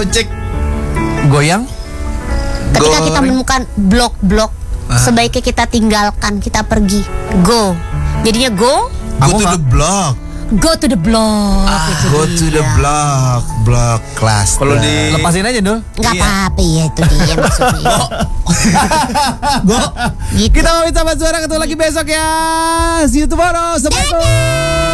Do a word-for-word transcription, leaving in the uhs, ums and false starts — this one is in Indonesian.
cek. Goyang? Ketika Go. kita menemukan blok-blok, sebaiknya kita tinggalkan, kita pergi. Go. Jadinya go, Go Aku to nggak- the block. go to the block. itu Go to the dia. block. Block class. Kalau di Lepasin aja Dul. Nggak Iya. apa-apa ya, itu dia maksudnya. Go. Gitu. Kita pamit sahabat suara, ketemu lagi besok ya. See you tomorrow. Assalamualaikum.